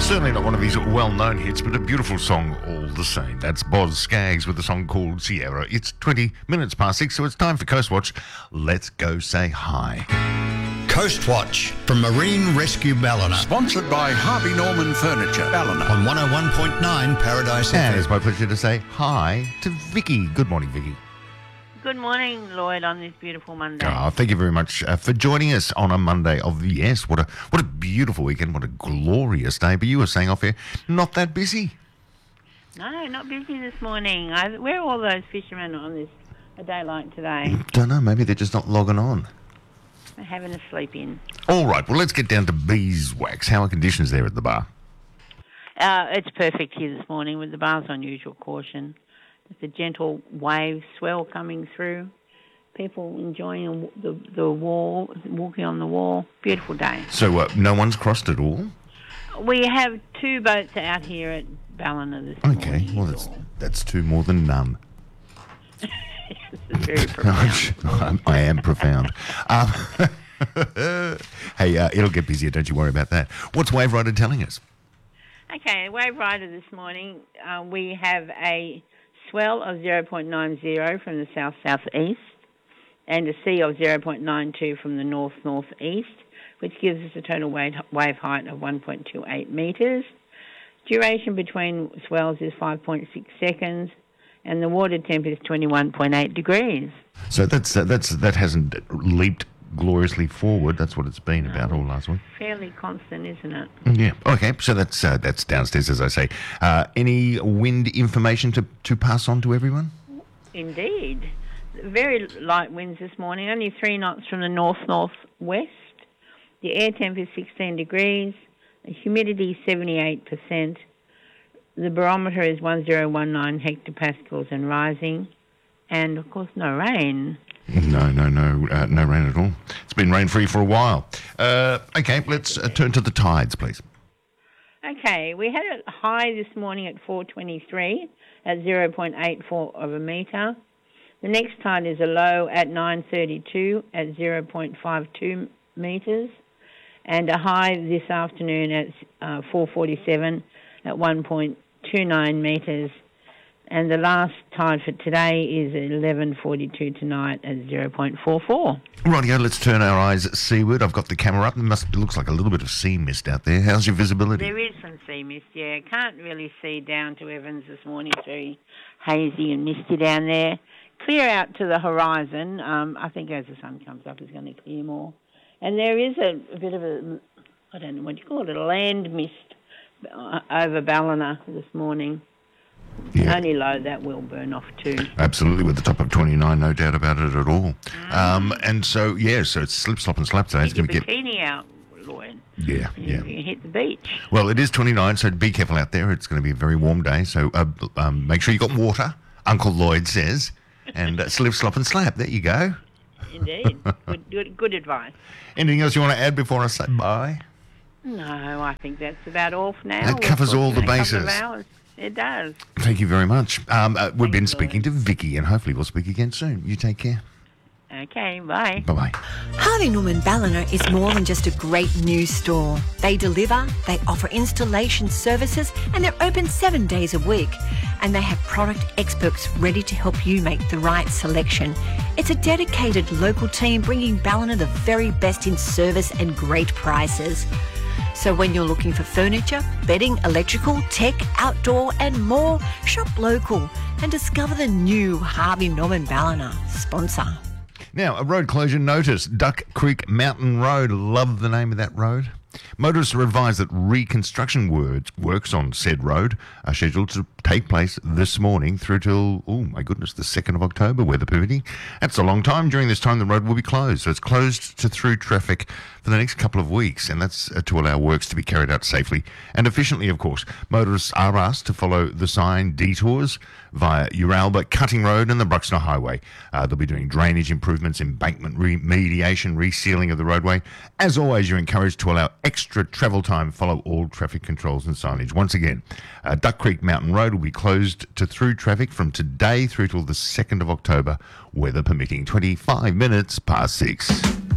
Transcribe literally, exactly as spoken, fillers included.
Certainly not one of his well-known hits, but a beautiful song all the same. That's Boz Scaggs with a song called Sierra. It's twenty minutes past six, so it's time for Coast Watch. Let's go say hi. Coast Watch from Marine Rescue Ballina. Sponsored by Harvey Norman Furniture, Ballina. On one oh one point nine Paradise And F M. it's my pleasure to say hi to Vicky. Good morning, Vicky. Good morning, Lloyd, on this beautiful Monday. Oh, thank you very much uh, for joining us on a Monday of yes. What a what a beautiful weekend. What a glorious day. But you were saying off here, not that busy. No, not busy this morning. I, where are all those fishermen on this a day like today? Don't know. Maybe they're just not logging on. They're having a sleep in. All right. Well, let's get down to beeswax. How are conditions there at the bar? Uh, it's perfect here this morning with the bar's unusual caution. There's a gentle wave swell coming through. People enjoying the the wall, walking on the wall. Beautiful day. So uh, no one's crossed at all? We have two boats out here at Ballina this Okay. morning. Well, that's that's two more than none. This is very profound. I'm, I am profound. Um, hey, uh, it'll get busier. Don't you worry about that. What's Wave Rider telling us? Okay, Wave Rider this morning, uh, we have a swell of zero point nine zero from the south-southeast and a sea of zero point nine two from the north-northeast, which gives us a total wave, wave height of one point two eight metres. Duration between swells is five point six seconds, and the water temp is twenty-one point eight degrees. So that's uh, that's that hasn't leaped gloriously forward. That's what it's been about all last week. Fairly constant, isn't it? Yeah. Okay. So that's uh, that's downstairs, as I say. Uh, any wind information to, to pass on to everyone? Indeed. Very light winds this morning, only three knots from the north-northwest. The air temp is sixteen degrees. The humidity seventy-eight percent. The barometer is one thousand nineteen hectopascals and rising. And, of course, no rain. No, no, no, uh, no rain at all. It's been rain-free for a while. Uh, okay, let's uh, turn to the tides, please. Okay, we had a high this morning at four twenty-three at zero point eight four of a metre. The next tide is a low at nine thirty-two at zero point five two metres. And a high this afternoon at uh, four forty-seven at one point two nine metres. And the last tide for today is eleven forty-two tonight at zero point four four. Rightio, let's turn our eyes seaward. I've got the camera up. It must it looks like a little bit of sea mist out there. How's your visibility? There is some sea mist, yeah. Can't really see down to Evans this morning. It's very hazy and misty down there. Clear out to the horizon. Um, I think as the sun comes up, it's going to clear more. And there is a, a bit of a, I don't know what you call it, a land mist over Ballina this morning. Yeah. Only low, that will burn off too. Absolutely, with the top of twenty-nine, no doubt about it at all. Mm. Um, and so, yeah, so it's slip, slop and slap today. It's Get going your to get bikini out, Lloyd. Yeah, you, yeah. You hit the beach. Well, it is twenty-nine, so be careful out there. It's going to be a very warm day, so uh, um, make sure you got water, Uncle Lloyd says, and uh, slip, slop and slap. There you go. Indeed. good, good, good advice. Anything else you want to add before I say bye? No, I think that's about all for now. That covers all the A couple of bases. hours. It does. Thank you very much. Um, uh, we've Thank been you, speaking to Vicky, and hopefully we'll speak again soon. You take care. Okay, bye. Bye-bye. Harvey Norman Ballina is more than just a great news store. They deliver, they offer installation services, and they're open seven days a week. And they have product experts ready to help you make the right selection. It's a dedicated local team bringing Ballina the very best in service and great prices. So when you're looking for furniture, bedding, electrical, tech, outdoor and more, shop local and discover the new Harvey Norman Ballina sponsor. Now, a road closure notice. Duck Creek Mountain Road. Love the name of that road. Motorists are advised that reconstruction words, works on said road are scheduled to take place this morning through till, oh my goodness, the second of October, weather permitting. That's a long time. During this time, the road will be closed. So it's closed to through traffic for the next couple of weeks, and that's uh, to allow works to be carried out safely and efficiently, of course. Motorists are asked to follow the sign detours via Uralba Cutting Road and the Bruxner Highway. Uh, they'll be doing drainage improvements, embankment remediation, resealing of the roadway. As always, you're encouraged to allow extra travel time, follow all traffic controls and signage. Once again, uh, Duck Creek Mountain Road will be closed to through traffic from today through till the second of October, weather permitting. twenty-five minutes past six.